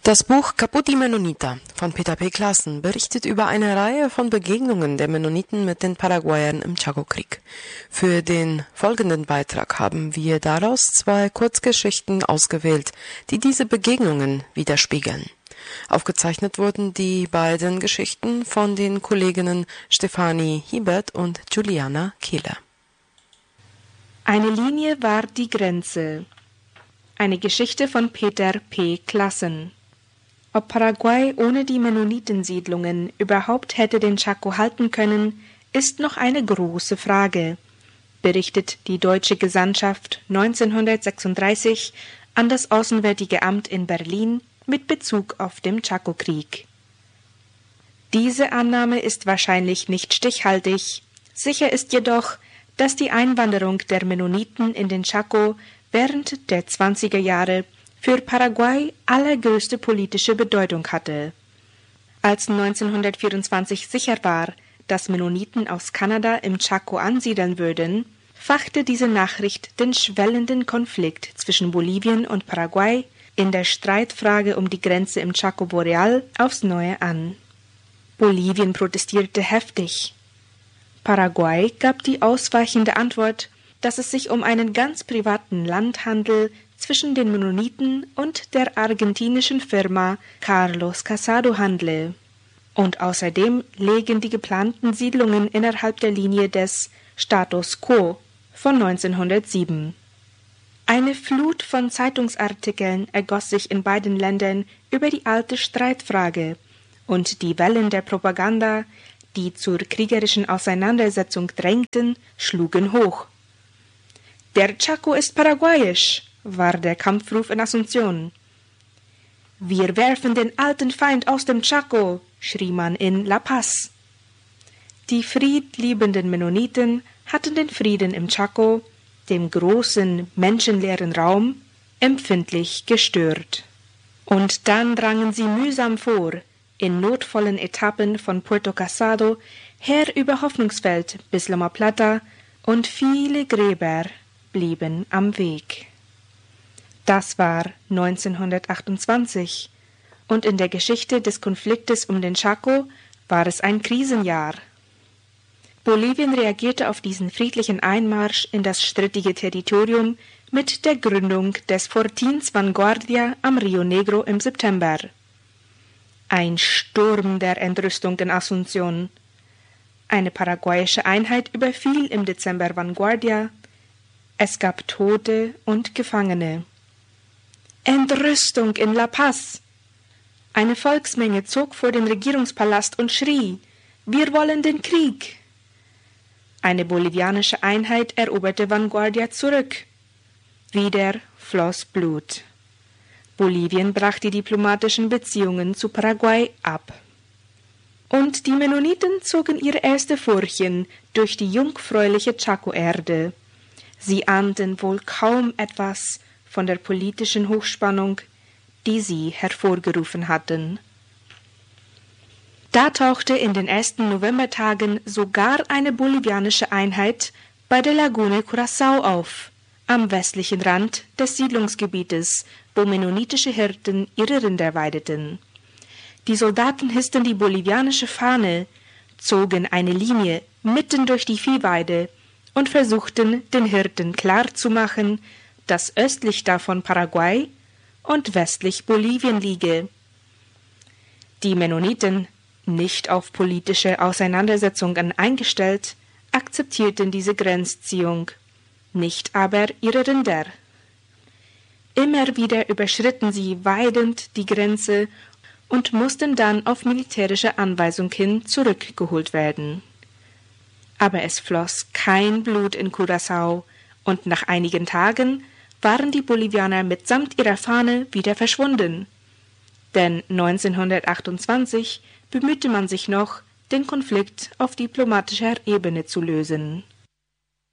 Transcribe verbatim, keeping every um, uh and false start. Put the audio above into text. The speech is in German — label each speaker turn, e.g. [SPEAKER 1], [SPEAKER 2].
[SPEAKER 1] Das Buch Caput y Menonita von Peter P. Classen berichtet über eine Reihe von Begegnungen der Mennoniten mit den Paraguayern im Chaco-Krieg. Für den folgenden Beitrag haben wir daraus zwei Kurzgeschichten ausgewählt, die diese Begegnungen widerspiegeln. Aufgezeichnet wurden die beiden Geschichten von den Kolleginnen Stefanie Hiebert und Juliana Kehler.
[SPEAKER 2] Eine Linie war die Grenze. Eine Geschichte von Peter P. Classen. Ob Paraguay ohne die Mennonitensiedlungen überhaupt hätte den Chaco halten können, ist noch eine große Frage, berichtet die deutsche Gesandtschaft neunzehnhundertsechsunddreißig an das Auswärtige Amt in Berlin mit Bezug auf den Chaco-Krieg. Diese Annahme ist wahrscheinlich nicht stichhaltig. Sicher ist jedoch, dass die Einwanderung der Mennoniten in den Chaco während der zwanziger Jahre für Paraguay allergrößte politische Bedeutung hatte. Als neunzehnhundertvierundzwanzig sicher war, dass Mennoniten aus Kanada im Chaco ansiedeln würden, fachte diese Nachricht den schwellenden Konflikt zwischen Bolivien und Paraguay in der Streitfrage um die Grenze im Chaco Boreal aufs Neue an. Bolivien protestierte heftig. Paraguay gab die ausweichende Antwort, dass es sich um einen ganz privaten Landhandel zwischen den Mennoniten und der argentinischen Firma Carlos Casado handle. Und außerdem legen die geplanten Siedlungen innerhalb der Linie des Status quo von neunzehnhundertsieben. Eine Flut von Zeitungsartikeln ergoss sich in beiden Ländern über die alte Streitfrage, und die Wellen der Propaganda, die zur kriegerischen Auseinandersetzung drängten, schlugen hoch. Der Chaco ist paraguayisch, war der Kampfruf in Asunción. Wir werfen den alten Feind aus dem Chaco, schrie man in La Paz. Die friedliebenden Mennoniten hatten den Frieden im Chaco, dem großen, menschenleeren Raum, empfindlich gestört. Und dann drangen sie mühsam vor, in notvollen Etappen von Puerto Casado her über Hoffnungsfeld bis Loma Plata, und viele Gräber blieben am Weg. Das war neunzehnhundertachtundzwanzig, und in der Geschichte des Konfliktes um den Chaco war es ein Krisenjahr. Bolivien reagierte auf diesen friedlichen Einmarsch in das strittige Territorium mit der Gründung des Fortins Vanguardia am Rio Negro im September. Ein Sturm der Entrüstung in Asunción. Eine paraguayische Einheit überfiel im Dezember Vanguardia. Es gab Tote und Gefangene. Entrüstung in La Paz! Eine Volksmenge zog vor den Regierungspalast und schrie: Wir wollen den Krieg! Eine bolivianische Einheit eroberte Vanguardia zurück. Wieder floss Blut. Bolivien brach die diplomatischen Beziehungen zu Paraguay ab. Und die Mennoniten zogen ihre erste Furchen durch die jungfräuliche Chaco-Erde. Sie ahnten wohl kaum etwas von der politischen Hochspannung, die sie hervorgerufen hatten. Da tauchte in den ersten Novembertagen sogar eine bolivianische Einheit bei der Lagune Curaçao auf, am westlichen Rand des Siedlungsgebietes, wo mennonitische Hirten ihre Rinder weideten. Die Soldaten hissten die bolivianische Fahne, zogen eine Linie mitten durch die Viehweide und versuchten, den Hirten klarzumachen, dass östlich davon Paraguay und westlich Bolivien liege. Die Mennoniten, nicht auf politische Auseinandersetzungen eingestellt, akzeptierten diese Grenzziehung, nicht aber ihre Rinder. Immer wieder überschritten sie weidend die Grenze und mussten dann auf militärische Anweisung hin zurückgeholt werden. Aber es floss kein Blut in Curaçao, und nach einigen Tagen waren die Bolivianer mitsamt ihrer Fahne wieder verschwunden. Denn neunzehnhundertachtundzwanzig bemühte man sich noch, den Konflikt auf diplomatischer Ebene zu lösen.